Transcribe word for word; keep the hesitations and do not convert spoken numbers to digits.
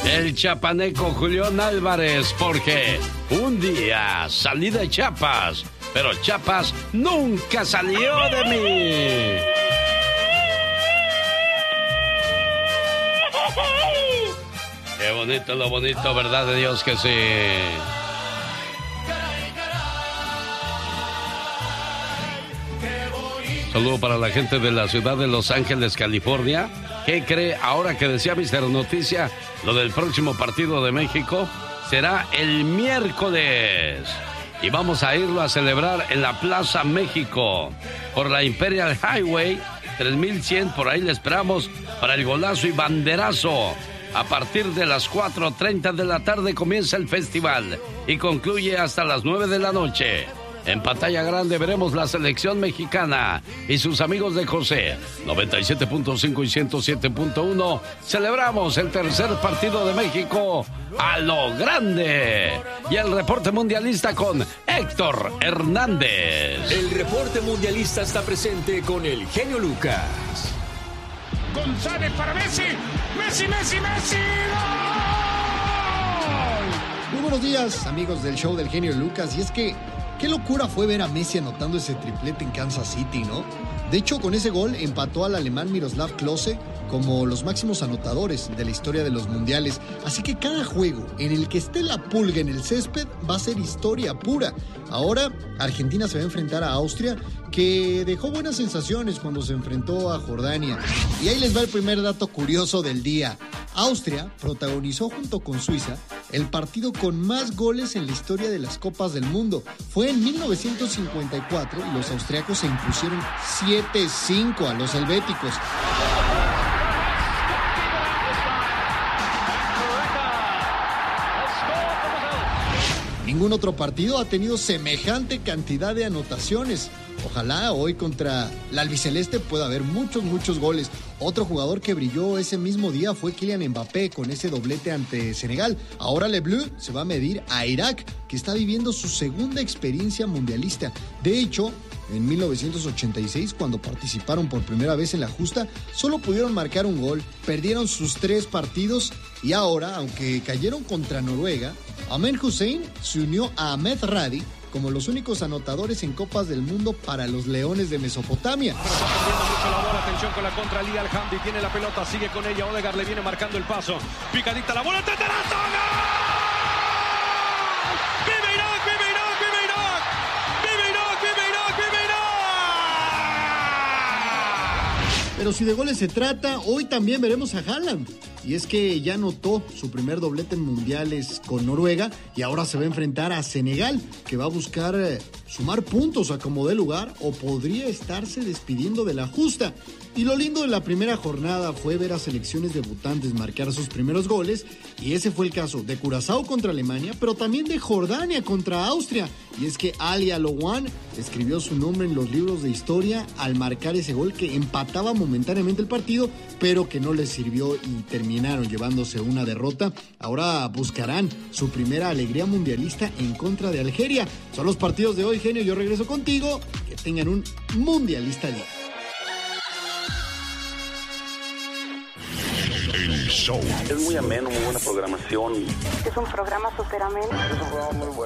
el chapaneco Julián Álvarez, porque un día salí de Chiapas, pero Chiapas nunca salió de mí. Qué bonito, lo bonito, ¿verdad de Dios que sí? Saludo para la gente de la ciudad de Los Ángeles, California. ¿Qué cree ahora que decía mister Noticia? Lo del próximo partido de México será el miércoles. Y vamos a irlo a celebrar en la Plaza México. Por la Imperial Highway tres mil cien, por ahí le esperamos para el golazo y banderazo. A partir de las cuatro treinta de la tarde comienza el festival y concluye hasta las nueve de la noche. En pantalla grande veremos la selección mexicana y sus amigos de José. noventa y siete punto cinco y ciento siete punto uno. Celebramos el tercer partido de México a lo grande. Y el reporte mundialista con Héctor Hernández. El reporte mundialista está presente con el genio Lucas. González para Messi. Messi, Messi, Messi. Muy buenos días, amigos del show del genio Lucas. Y es que qué locura fue ver a Messi anotando ese triplete en Kansas City, ¿no? De hecho, con ese gol empató al alemán Miroslav Klose como los máximos anotadores de la historia de los mundiales. Así que cada juego en el que esté la pulga en el césped va a ser historia pura. Ahora, Argentina se va a enfrentar a Austria, que dejó buenas sensaciones cuando se enfrentó a Jordania. Y ahí les va el primer dato curioso del día. Austria protagonizó junto con Suiza el partido con más goles en la historia de las Copas del Mundo. Fue en mil novecientos cincuenta y cuatro y los austriacos se impusieron siete cinco a los helvéticos. Ningún otro partido ha tenido semejante cantidad de anotaciones. Ojalá hoy contra la albiceleste pueda haber muchos, muchos goles. Otro jugador que brilló ese mismo día fue Kylian Mbappé con ese doblete ante Senegal. Ahora Le Bleu se va a medir a Irak, que está viviendo su segunda experiencia mundialista. De hecho, en mil novecientos ochenta y seis, cuando participaron por primera vez en la justa, solo pudieron marcar un gol, perdieron sus tres partidos y ahora, aunque cayeron contra Noruega, Ahmed Hussein se unió a Ahmed Radi como los únicos anotadores en Copas del Mundo para los Leones de Mesopotamia. Pero está perdiendo mucho la bola, atención con la contra, Ali Alhamdi tiene la pelota, sigue con ella, Odegaard le viene marcando el paso, picadita la bola, ¡teterazo! ¡Gol! ¡Vive Irak, vive Irak, vive Irak! ¡Vive Irak, vive Irak, vive Irak! Pero si de goles se trata, hoy también veremos a Haaland. Y es que ya anotó su primer doblete en mundiales con Noruega y ahora se va a enfrentar a Senegal, que va a buscar eh, sumar puntos a como dé lugar o podría estarse despidiendo de la justa. Y lo lindo de la primera jornada fue ver a selecciones debutantes marcar sus primeros goles, y ese fue el caso de Curazao contra Alemania, pero también de Jordania contra Austria. Y es que Ali Alowan escribió su nombre en los libros de historia al marcar ese gol que empataba momentáneamente el partido, pero que no les sirvió y terminaron llevándose una derrota. Ahora buscarán su primera alegría mundialista en contra de Algeria. Son los partidos de hoy, genio. Yo regreso contigo. Que tengan un mundialista día. El show. Es muy ameno, muy buena programación. Es un programa súper ameno. Es un programa muy bueno.